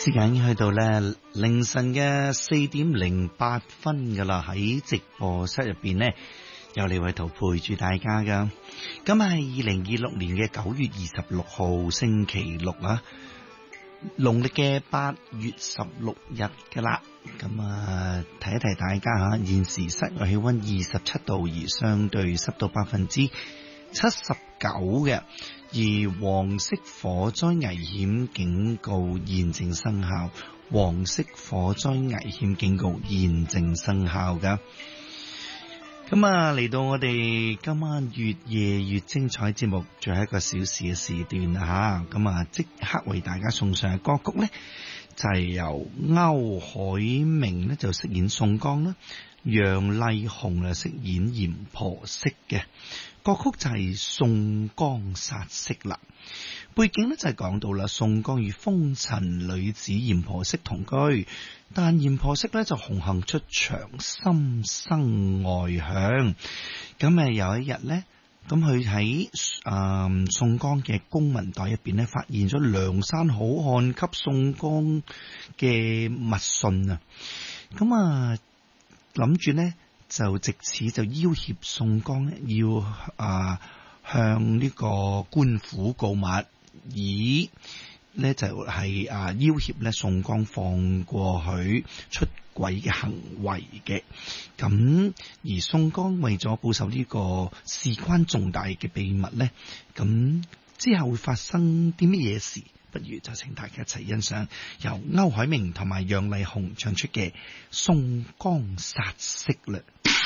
時間已經去到咧凌晨嘅4:08噶啦，喺直播室入邊呢，有李偉圖陪住大家噶。今日係2026年嘅9月26號星期六啊，農曆嘅8月16日噶啦。咁啊，提一提大家吓，現時室外氣溫27度，而相對濕度79%嘅。而黃色火災危險警告現正生效，黃色火災危險警告現正生效噶。咁啊，嚟到我哋今晚越夜越精彩節目最後一個小時嘅時段啦吓，咁啊即刻為大家送上嘅歌曲呢，就係由歐海明呢就飾演宋江啦，楊麗紅啊飾演閻婆惜嘅歌曲，就係宋江殺色啦。背景呢就係講到啦，宋江與風塵女子閻婆惜同居，但閻婆惜呢就紅杏出牆，心生外向。咁有一日呢，咁佢喺宋江嘅公文袋入邊呢，發現咗梁山好漢給宋江嘅密信啊。咁諗住呢，就藉此就要挾宋江呢，要向呢個官府告密，以呢就係要挾呢宋江放過佢出軌嘅行為嘅。咁而宋江為咗保守呢個事關重大嘅秘密呢，咁之後會發生啲乜嘢事？不如就請大家一齊欣賞由歐海明同埋楊麗紅唱出嘅《宋江殺色》啦。